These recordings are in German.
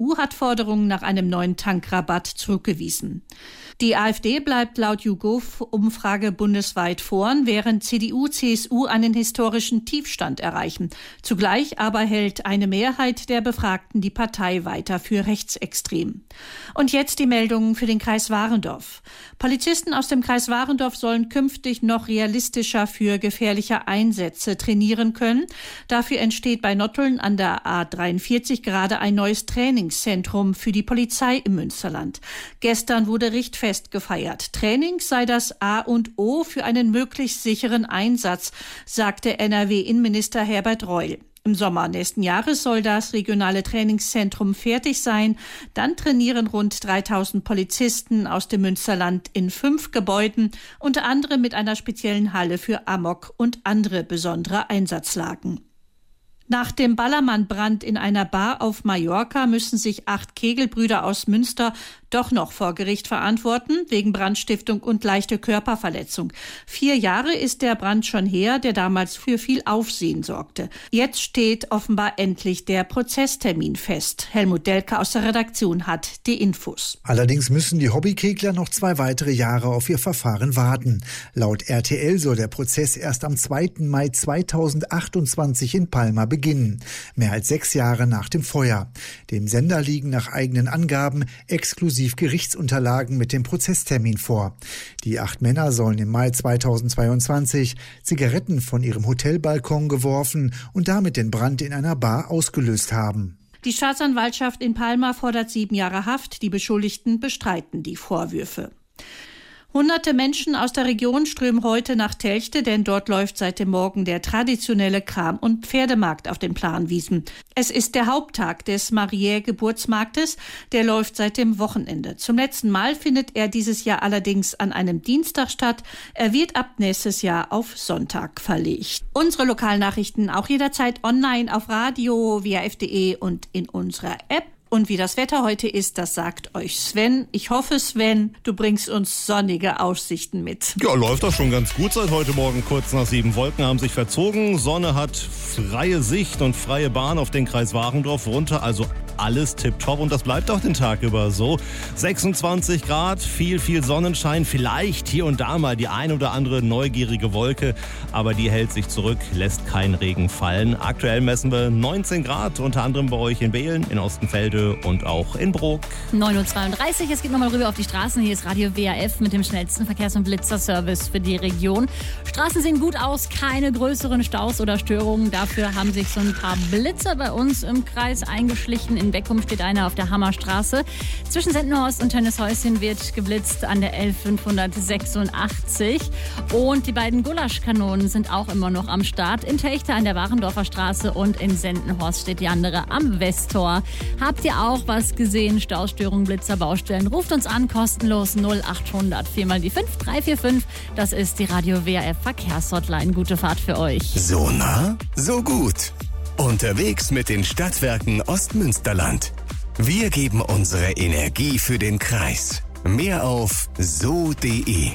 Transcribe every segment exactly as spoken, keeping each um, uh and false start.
U hat Forderungen nach einem neuen Tankrabatt zurückgewiesen. Die AfD bleibt laut YouGov-Umfrage bundesweit vorn, während C D U, C S U einen historischen Tiefstand erreichen. Zugleich aber hält eine Mehrheit der Befragten die Partei weiter für rechtsextrem. Und jetzt die Meldungen für den Kreis Warendorf. Polizisten aus dem Kreis Warendorf sollen künftig noch realistischer für gefährliche Einsätze trainieren können. Dafür entsteht bei Nottuln an der A dreiundvierzig gerade ein neues Trainingszentrum für die Polizei im Münsterland. Gestern wurde Richtfest gefeiert. Training sei das A und O für einen möglichst sicheren Einsatz, sagte N R W-Innenminister Herbert Reul. Im Sommer nächsten Jahres soll das regionale Trainingszentrum fertig sein. Dann trainieren rund dreitausend Polizisten aus dem Münsterland in fünf Gebäuden, unter anderem mit einer speziellen Halle für Amok und andere besondere Einsatzlagen. Nach dem Ballermann-Brand in einer Bar auf Mallorca müssen sich acht Kegelbrüder aus Münster doch noch vor Gericht verantworten, wegen Brandstiftung und leichte Körperverletzung. Vier Jahre ist der Brand schon her, der damals für viel Aufsehen sorgte. Jetzt steht offenbar endlich der Prozesstermin fest. Helmut Delke aus der Redaktion hat die Infos. Allerdings müssen die Hobbykegler noch zwei weitere Jahre auf ihr Verfahren warten. Laut R T L soll der Prozess erst am zweiten Mai zweitausendachtundzwanzig in Palma beginnen. Mehr als sechs Jahre nach dem Feuer. Dem Sender liegen nach eigenen Angaben exklusiv Gerichtsunterlagen mit dem Prozesstermin vor. Die acht Männer sollen im Mai zweitausendzweiundzwanzig Zigaretten von ihrem Hotelbalkon geworfen und damit den Brand in einer Bar ausgelöst haben. Die Staatsanwaltschaft in Palma fordert sieben Jahre Haft. Die Beschuldigten bestreiten die Vorwürfe. Hunderte Menschen aus der Region strömen heute nach Telchte, denn dort läuft seit dem Morgen der traditionelle Kram- und Pferdemarkt auf den Planwiesen. Es ist der Haupttag des Mariä-Geburtsmarktes, der läuft seit dem Wochenende. Zum letzten Mal findet er dieses Jahr allerdings an einem Dienstag statt. Er wird ab nächstes Jahr auf Sonntag verlegt. Unsere Lokalnachrichten auch jederzeit online auf Radio, W R F punkt de und in unserer App. Und wie das Wetter heute ist, das sagt euch Sven. Ich hoffe, Sven, du bringst uns sonnige Aussichten mit. Ja, läuft doch schon ganz gut seit heute Morgen. Kurz nach sieben. Wolken haben sich verzogen. Sonne hat freie Sicht und freie Bahn auf den Kreis Warendorf runter. Also alles tipptopp und das bleibt auch den Tag über so. sechsundzwanzig Grad, viel, viel Sonnenschein. Vielleicht hier und da mal die ein oder andere neugierige Wolke. Aber die hält sich zurück, lässt keinen Regen fallen. Aktuell messen wir neunzehn Grad, unter anderem bei euch in Behlen, in Ostenfelde und auch in Bruck. neun Uhr zweiunddreißig, es geht nochmal rüber auf die Straßen. Hier ist Radio W R F mit dem schnellsten Verkehrs- und Blitzerservice für die Region. Straßen sehen gut aus, keine größeren Staus oder Störungen. Dafür haben sich so ein paar Blitzer bei uns im Kreis eingeschlichen. In Beckum steht einer auf der Hammerstraße. Zwischen Sendenhorst und Tönnieshäuschen wird geblitzt an der L fünfhundertsechsundachtzig. Und die beiden Gulaschkanonen sind auch immer noch am Start. In Telchte an der Warendorfer Straße und in Sendenhorst steht die andere am Westtor. Habt ihr auch was gesehen? Staustörungen, Blitzer, Baustellen? Ruft uns an, kostenlos null achthundert vier mal die fünf drei vier fünf. Das ist die Radio W R F Verkehrshotline. Gute Fahrt für euch. So nah, so gut. Unterwegs mit den Stadtwerken Ostmünsterland. Wir geben unsere Energie für den Kreis. Mehr auf so punkt de.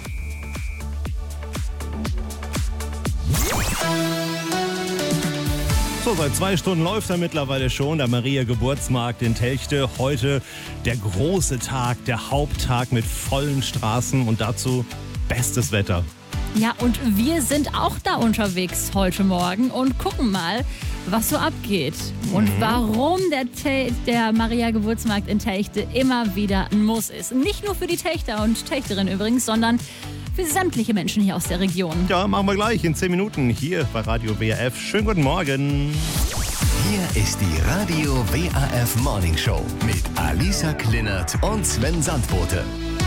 So, seit zwei Stunden läuft er mittlerweile schon, der Mariä-Geburtsmarkt in Telchte. Heute der große Tag, der Haupttag mit vollen Straßen und dazu bestes Wetter. Ja, und wir sind auch da unterwegs heute Morgen und gucken mal, was so abgeht. Und mhm. warum der, Te- der Mariä-Geburtsmarkt in Telchte immer wieder ein Muss ist. Nicht nur für die Telchter und Telchterinnen übrigens, sondern für sämtliche Menschen hier aus der Region. Ja, machen wir gleich in zehn Minuten hier bei Radio W R F. Schönen guten Morgen. Hier ist die Radio W R F Morning Show mit Alisa Klinert und Sven Sandbote.